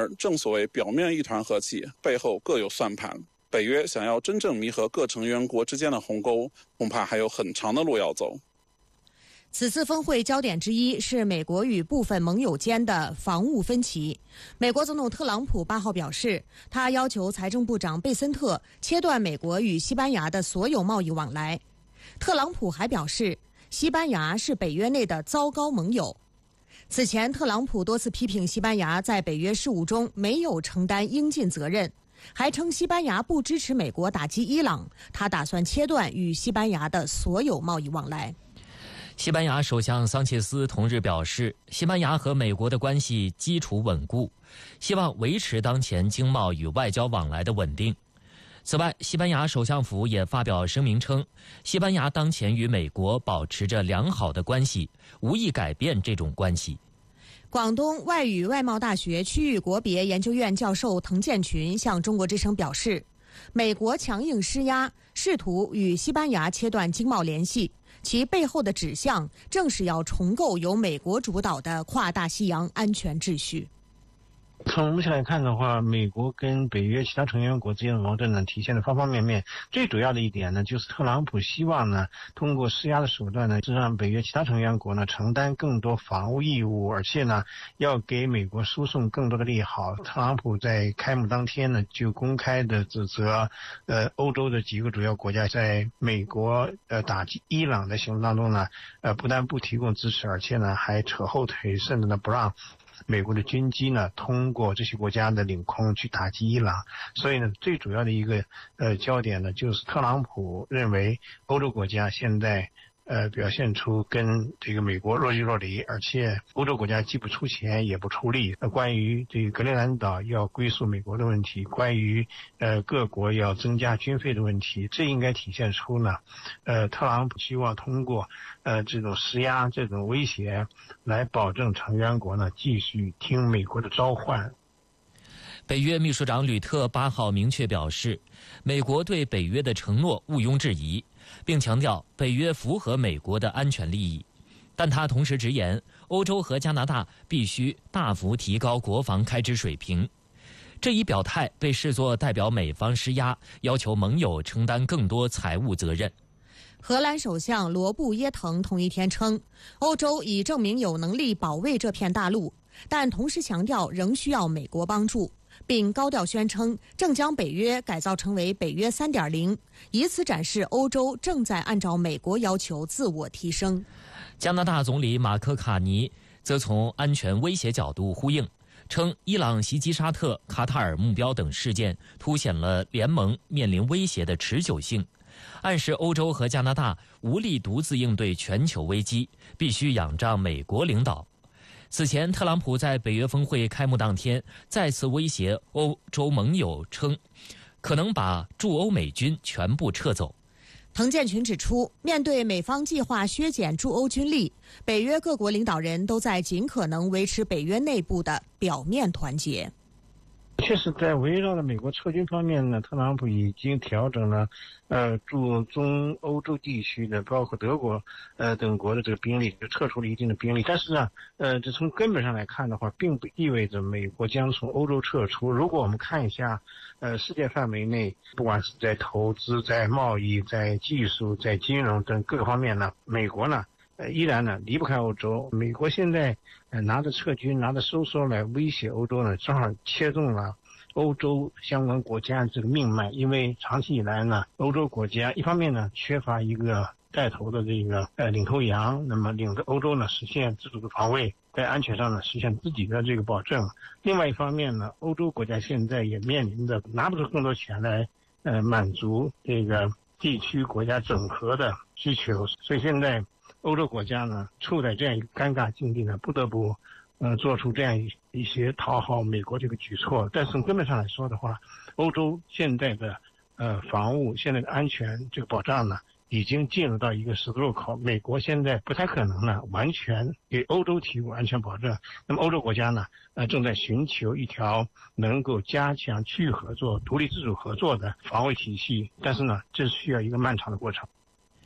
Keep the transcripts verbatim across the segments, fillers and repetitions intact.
而正所谓表面一团和气，背后各有算盘。北约想要真正弥合各成员国之间的鸿沟，恐怕还有很长的路要走。 此次峰会焦点之一是美国与部分盟友间的防务分歧。美国总统特朗普八号表示，他要求财政部长贝森特切断美国与西班牙的所有贸易往来。特朗普还表示，西班牙是北约内的糟糕盟友。此前，特朗普多次批评西班牙在北约事务中没有承担应尽责任，还称西班牙不支持美国打击伊朗，他打算切断与西班牙的所有贸易往来。 西班牙首相桑切斯同日表示，西班牙和美国的关系基础稳固，希望维持当前经贸与外交往来的稳定。此外，西班牙首相府也发表声明称，西班牙当前与美国保持着良好的关系，无意改变这种关系。 广东外语外贸大学区域国别研究院教授滕建群向中国之声表示，美国强硬施压，试图与西班牙切断经贸联系，其背后的指向正是要重构由美国主导的跨大西洋安全秩序。 从目前来看的话，美国跟北约其他成员国之间的矛盾呢，体现的方方面面。最主要的一点呢，就是特朗普希望呢，通过施压的手段呢，让北约其他成员国呢承担更多防务义务，而且呢，要给美国输送更多的利好。特朗普在开幕当天呢，就公开的指责，呃，欧洲的几个主要国家在美国呃打击伊朗的行动当中呢，呃，不但不提供支持，而且呢，还扯后腿，甚至呢不让美国的军机呢通过这些国家的领空去打击伊朗。所以呢，最主要的一个呃焦点呢，就是特朗普认为欧洲国家现在呃表现出跟这个美国若即若离，而且欧洲国家既不出钱也不出力。呃、关于这个格陵兰岛要归属美国的问题，关于呃各国要增加军费的问题，这应该体现出呢，呃特朗普希望通过呃这种施压、这种威胁，来保证成员国呢继续听美国的召唤。 北约秘书长吕特八号明确表示，美国对北约的承诺毋庸置疑，并强调北约符合美国的安全利益。但他同时直言，欧洲和加拿大必须大幅提高国防开支水平。这一表态被视作代表美方施压，要求盟友承担更多财务责任。 荷兰首相罗布耶滕同一天称，欧洲已证明有能力保卫这片大陆，但同时强调仍需要美国帮助，并高调宣称正将北约改造成为北约 三点零， 以此展示欧洲正在按照美国要求自我提升。 加拿大总理马克卡尼则从安全威胁角度呼应，称伊朗袭击沙特、卡塔尔目标等事件凸显了联盟面临威胁的持久性，暗示欧洲和加拿大无力独自应对全球危机，必须仰仗美国领导。此前，特朗普在北约峰会开幕当天再次威胁欧洲盟友，称可能把驻欧美军全部撤走。 滕建群指出，面对美方计划削减驻欧军力，北约各国领导人都在尽可能维持北约内部的表面团结。 确实，在围绕着美国撤军方面呢，特朗普已经调整了，呃，驻中欧洲地区的，包括德国，呃等国的这个兵力，就撤出了一定的兵力。但是呢，呃，这从根本上来看的话，并不意味着美国将从欧洲撤出。如果我们看一下，呃，世界范围内，不管是在投资、在贸易、在技术、在金融等各个方面呢，美国呢，呃，依然呢离不开欧洲。美国现在呃拿着撤军、拿着收缩来威胁欧洲呢，正好切中了欧洲相关国家这个命脉。因为长期以来呢，欧洲国家一方面呢缺乏一个带头的这个呃领头羊，那么领着欧洲呢实现自主的防卫，在安全上呢实现自己的这个保证。另外一方面呢，欧洲国家现在也面临着拿不出更多钱来呃满足这个地区国家整合的需求，所以现在欧洲国家呢处在这样一个尴尬境地呢，不得不呃做出这样一些讨好美国这个举措。但是从根本上来说的话，欧洲现在的呃防务、现在的安全这个保障呢，已经进入到一个十字路口。美国现在不太可能呢完全给欧洲提供安全保证，那么欧洲国家呢呃正在寻求一条能够加强区域合作、独立自主合作的防卫体系，但是呢这需要一个漫长的过程。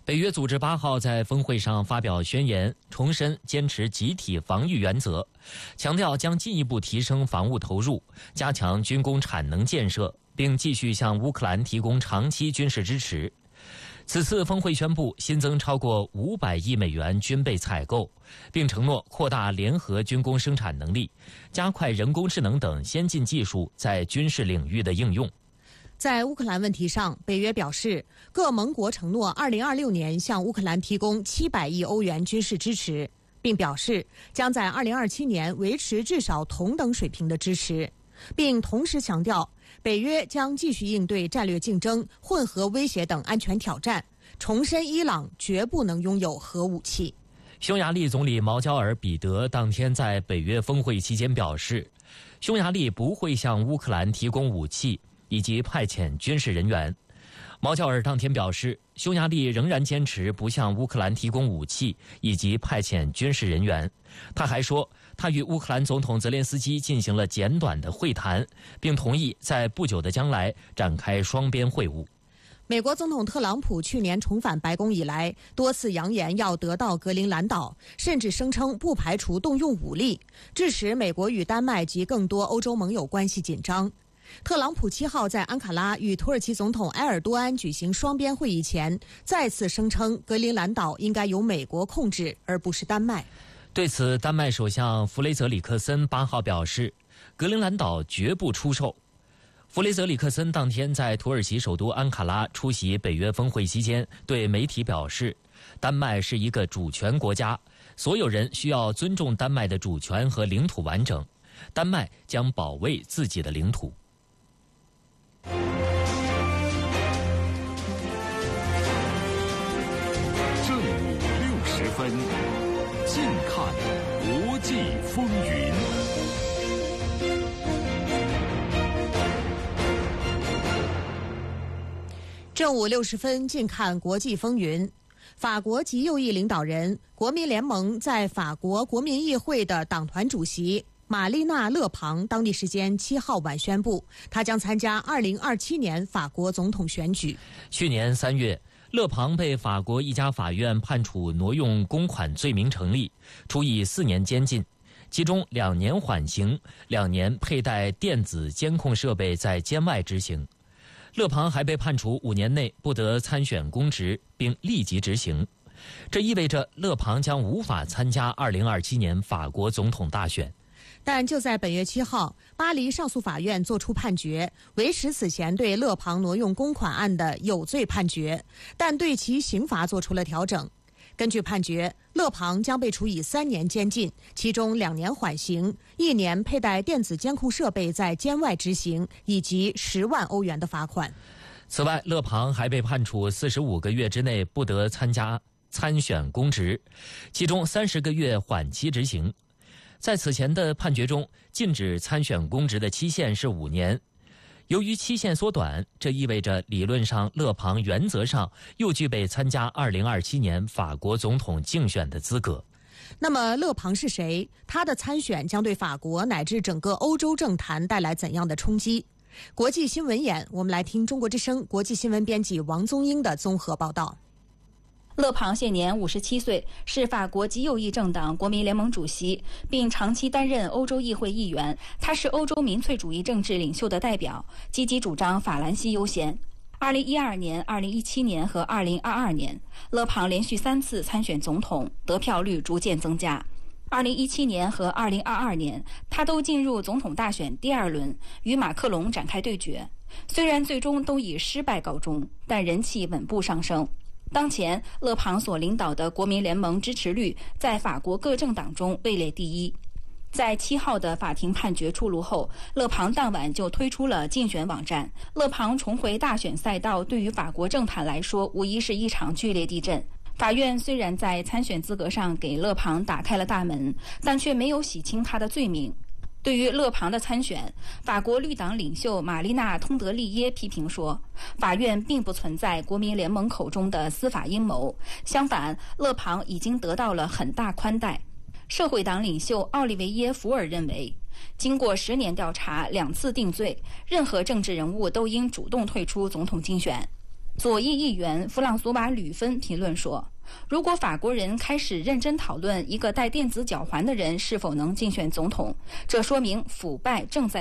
北约组织八号在峰会上发表宣言，重申坚持集体防御原则，强调将进一步提升防务投入，加强军工产能建设，并继续向乌克兰提供长期军事支持。此次峰会宣布新增超过五百亿美元军备采购，并承诺扩大联合军工生产能力，加快人工智能等先进技术在军事领域的应用。 在乌克兰问题上，北约表示，各盟国承诺二零二六年向乌克兰提供七百亿欧元军事支持，并表示将在二零二七年维持至少同等水平的支持，并同时强调，北约将继续应对战略竞争、混合威胁等安全挑战，重申伊朗绝不能拥有核武器。 匈牙利总理毛焦尔彼得当天在北约峰会期间表示，匈牙利不会向乌克兰提供武器以及派遣军事人员。毛焦尔当天表示，匈牙利仍然坚持不向乌克兰提供武器以及派遣军事人员。他还说，他与乌克兰总统泽连斯基进行了简短的会谈，并同意在不久的将来展开双边会晤。 美国总统特朗普去年重返白宫以来，多次扬言要得到格陵兰岛，甚至声称不排除动用武力，致使美国与丹麦及更多欧洲盟友关系紧张。特朗普七号在安卡拉与土耳其总统埃尔多安举行双边会议前，再次声称格陵兰岛应该由美国控制，而不是丹麦。 对此，丹麦首相弗雷泽里克森八号表示，格陵兰岛绝不出售。弗雷泽里克森当天在土耳其首都安卡拉出席北约峰会期间，对媒体表示，丹麦是一个主权国家，所有人需要尊重丹麦的主权和领土完整，丹麦将保卫自己的领土。 正午六十分，近看国际风云。 正午六十分，近看国际风云。法国极右翼领导人、国民联盟在法国国民议会的党团主席玛丽娜·勒庞当地时间七号晚宣布，他将参加二零二七年法国总统选举。 去年三月，勒庞被法国一家法院判处挪用公款罪名成立，处以四年监禁，其中两年缓刑，两年佩戴电子监控设备在监外执行。勒庞还被判处五年内不得参选公职，并立即执行。这意味着勒庞将无法参加二零二七年法国总统大选。 但就在本月七号，巴黎上诉法院作出判决，维持此前对勒庞挪用公款案的有罪判决，但对其刑罚作出了调整。根据判决，勒庞将被处以三年监禁，其中两年缓刑，一年佩戴电子监控设备在监外执行，以及十万欧元的罚款。 此外，勒庞还被判处四十五个月之内不得参加参选公职，其中三十个月缓期执行。在此前的判决中，禁止参选公职的期限是五年。由于期限缩短，这意味着理论上勒庞原则上又具备参加二零二七年法国总统竞选的资格。 那么勒庞是谁？他的参选将对法国乃至整个欧洲政坛带来怎样的冲击？国际新闻眼，我们来听中国之声国际新闻编辑王宗英的综合报道。 勒庞现年五十七岁，是法国极右翼政党国民联盟主席，并长期担任欧洲议会议员。他是欧洲民粹主义政治领袖的代表，积极主张法兰西优先。二零一二年、二零一七年和二零二二年，勒庞连续三次参选总统，得票率逐渐增加。二零一七年和二零二二年，他都进入总统大选第二轮，与马克龙展开对决。虽然最终都以失败告终，但人气稳步上升。当前，勒庞所领导的国民联盟支持率在法国各政党中位列第一。在七号的法庭判决出炉后，勒庞当晚就推出了竞选网站。勒庞重回大选赛道，对于法国政坛来说，无疑是一场剧烈地震。法院虽然在参选资格上给勒庞打开了大门，但却没有洗清他的罪名。对于勒庞的参选，法国绿党领袖玛丽娜·通德利耶批评说，法院并不存在国民联盟口中的司法阴谋，相反，勒庞已经得到了很大宽待。社会党领袖奥利维耶·福尔认为，经过十年调查、两次定罪，任何政治人物都应主动退出总统竞选。 左翼议员弗朗索瓦·吕芬评论说，如果法国人开始认真讨论一个戴电子脚环的人是否能竞选总统，这说明腐败正在